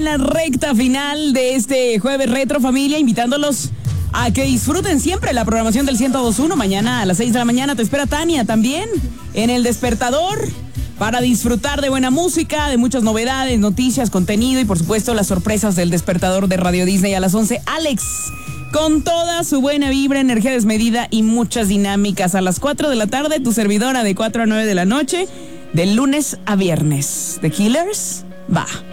en la recta final de este jueves retro, familia, invitándolos a que disfruten siempre la programación del 102.1. Mañana a las 6 de la mañana te espera Tania también en El Despertador para disfrutar de buena música, de muchas novedades, noticias, contenido y por supuesto las sorpresas del Despertador de Radio Disney a las 11. Alex, con toda su buena vibra, energía desmedida y muchas dinámicas. A las 4 de la tarde, tu servidora de 4 a 9 de la noche, de lunes a viernes. The Killers, va.